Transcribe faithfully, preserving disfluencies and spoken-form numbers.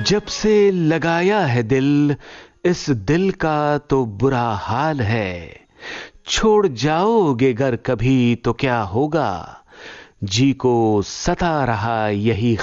जब से लगाया है दिल, इस दिल का तो बुरा हाल है। छोड़ जाओगे गर कभी तो क्या होगा, जी को सता रहा यही